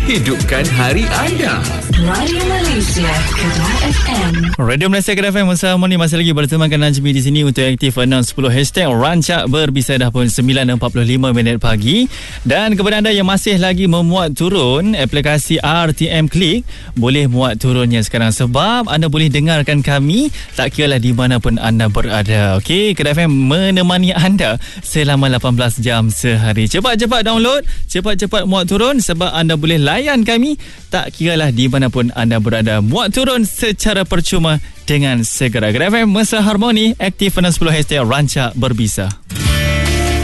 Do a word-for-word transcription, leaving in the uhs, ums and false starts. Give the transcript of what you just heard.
hidupkan hari anda. Radio Malaysia Kedah F M. Radio Malaysia Kedah F M bersama ni masih lagi bertemankan Najmi di sini untuk aktif enam sepuluh hashtag Rancak Berbisa. Dah pun sembilan empat puluh lima minit pagi. Dan kepada anda yang masih lagi memuat turun aplikasi R T M Click, boleh muat turunnya sekarang sebab anda boleh dengarkan kami tak kiralah di mana pun anda berada. Okey, Kedah F M menemani anda selama lapan belas jam sehari. Cepat-cepat download, cepat-cepat muat turun sebab anda boleh layan kami tak kiralah di mana pun anda berada. Muat turun secara percuma dengan segera. Kedah F M Mesa Harmoni, aktif enam sepuluh hashtag Rancak Berbisa.